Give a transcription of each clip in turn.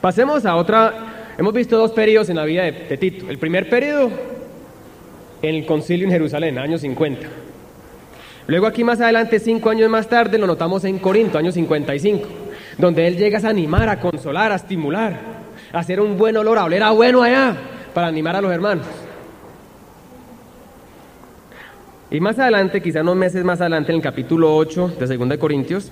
Pasemos a otra. Hemos visto dos periodos en la vida de Tito. El primer periodo, en el concilio en Jerusalén, años 50. Luego aquí más adelante, 5 años más tarde, lo notamos en Corinto, año 55, donde él llega a animar, a consolar, a estimular, a hacer un buen olor, a oler a bueno allá, para animar a los hermanos. Y más adelante, quizá unos meses más adelante, en el capítulo 8 de 2 de Corintios,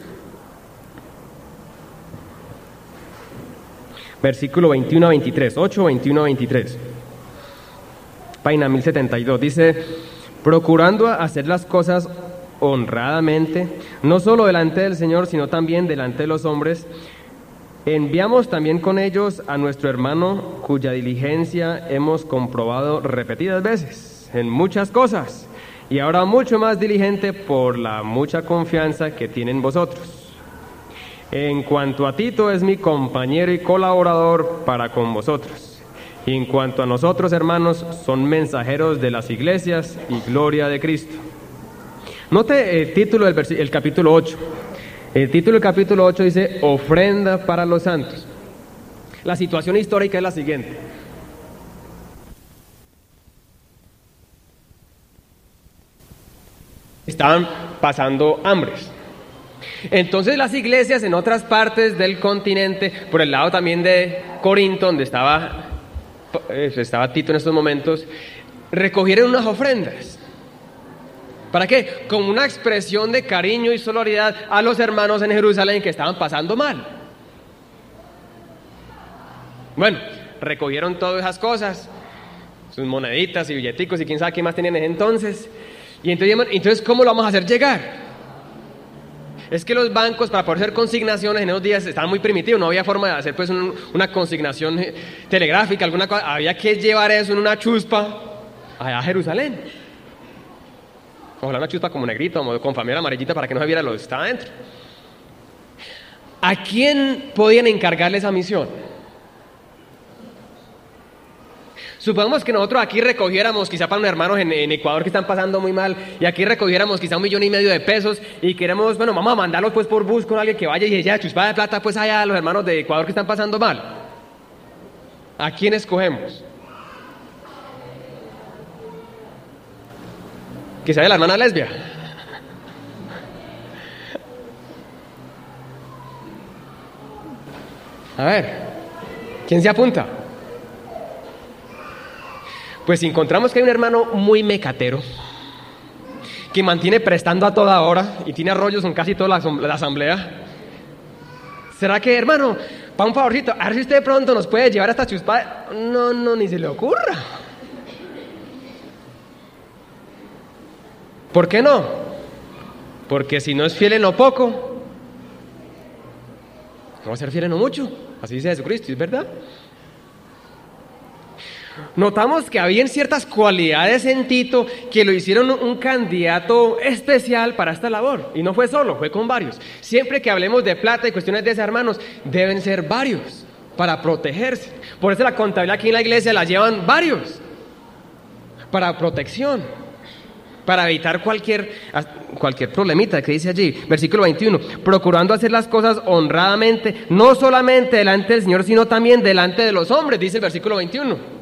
versículo 21 a 23, 8, 21 a 23, página 1072, dice: procurando hacer las cosas honradamente, no solo delante del Señor, sino también delante de los hombres, enviamos también con ellos a nuestro hermano, cuya diligencia hemos comprobado repetidas veces en muchas cosas, y ahora mucho más diligente por la mucha confianza que tienen vosotros. En cuanto a Tito, es mi compañero y colaborador para con vosotros. Y en cuanto a nosotros, hermanos, son mensajeros de las iglesias y gloria de Cristo. Note el título del capítulo 8. El título del capítulo 8 dice: ofrenda para los santos. La situación histórica es la siguiente. Estaban pasando hambres. Entonces las iglesias en otras partes del continente, por el lado también de Corinto, donde estaba Tito en estos momentos, recogieron unas ofrendas. ¿Para qué? Como una expresión de cariño y solidaridad a los hermanos en Jerusalén que estaban pasando mal. Bueno, recogieron todas esas cosas, sus moneditas y billeticos y quién sabe qué más tenían en ese entonces. Y entonces, ¿cómo lo vamos a hacer llegar? Es que los bancos, para poder hacer consignaciones en esos días, estaban muy primitivos, no había forma de hacer pues una consignación telegráfica, alguna cosa, había que llevar eso en una chuspa allá a Jerusalén. Ojalá una chuspa como negrita, con familia amarillita, para que no se viera lo que estaba dentro. ¿A quién podían encargarle esa misión? Supongamos que nosotros aquí recogiéramos, quizá para unos hermanos en Ecuador que están pasando muy mal, y aquí recogiéramos quizá 1,5 millones de pesos, y queremos, bueno, vamos a mandarlos pues por bus con alguien que vaya y ella chuspa de plata pues allá a los hermanos de Ecuador que están pasando mal. ¿A quién escogemos? Quizá de la hermana lesbia. A ver, ¿quién se apunta? Pues si encontramos que hay un hermano muy mecatero, que mantiene prestando a toda hora y tiene arroyos en casi toda la asamblea, ¿será que, hermano, para un favorcito, a ver si usted de pronto nos puede llevar a esta chuspa? No, ni se le ocurra. ¿Por qué no? Porque si no es fiel en lo poco, no va a ser fiel en lo mucho. Así dice Jesucristo, ¿es verdad? Notamos que había ciertas cualidades en Tito que lo hicieron un candidato especial para esta labor. Y no fue solo, fue con varios. Siempre que hablemos de plata y cuestiones de esos hermanos, deben ser varios para protegerse. Por eso la contabilidad aquí en la iglesia la llevan varios, para protección, para evitar cualquier problemita que dice allí. Versículo 21, procurando hacer las cosas honradamente, no solamente delante del Señor, sino también delante de los hombres, dice el versículo 21.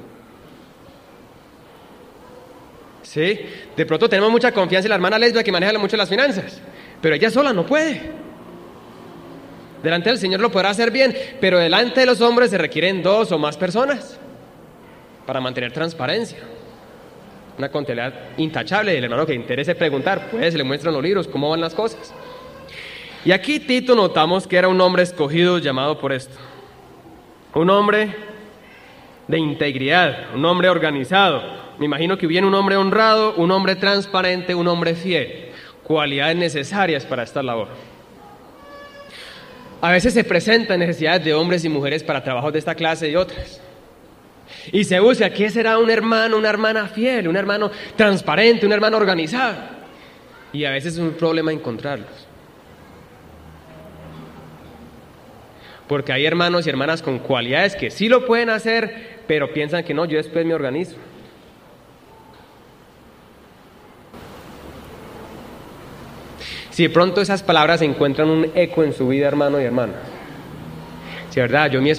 Sí, de pronto tenemos mucha confianza en la hermana lesbia que maneja mucho las finanzas, pero ella sola no puede. Delante del Señor lo podrá hacer bien, pero delante de los hombres se requieren 2 o más personas para mantener transparencia. Una contabilidad intachable. El hermano que le interese preguntar, pues le muestran los libros cómo van las cosas. Y aquí Tito notamos que era un hombre escogido, llamado por esto. Un hombre de integridad, un hombre organizado. Me imagino que viene un hombre honrado, un hombre transparente, un hombre fiel. Cualidades necesarias para esta labor. A veces se presentan necesidades de hombres y mujeres para trabajos de esta clase y otras. Y se busca, ¿qué será un hermano, una hermana fiel, un hermano transparente, un hermano organizado? Y a veces es un problema encontrarlos. Porque hay hermanos y hermanas con cualidades que sí lo pueden hacer, pero piensan que no, yo después me organizo. Si de pronto esas palabras encuentran un eco en su vida, hermano y hermana. Si, ¿verdad? Yo mi